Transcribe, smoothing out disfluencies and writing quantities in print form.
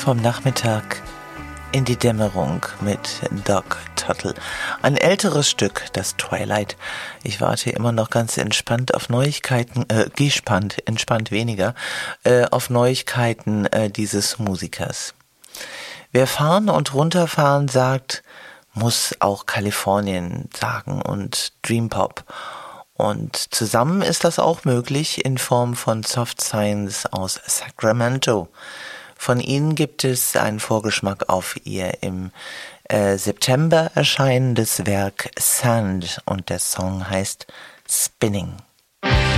vom Nachmittag in die Dämmerung mit Doc Tuttle. Ein älteres Stück, das Twilight. Ich warte immer noch ganz entspannt auf Neuigkeiten, entspannt weniger, auf Neuigkeiten dieses Musikers. Wer fahren und runterfahren sagt, muss auch Kalifornien sagen und Dream Pop. Und zusammen ist das auch möglich in Form von Soft Science aus Sacramento. Von ihnen gibt es einen Vorgeschmack auf ihr im September erscheinendes Werk Sand und der Song heißt Spinning.